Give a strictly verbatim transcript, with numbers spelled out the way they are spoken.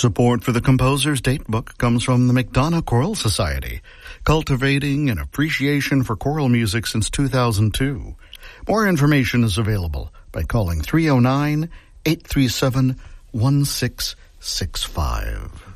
Support for the Composer's Datebook comes from the McDonough Choral Society, cultivating an appreciation for choral music since two thousand two. More information is available by calling three oh nine, eight three seven, one six six five.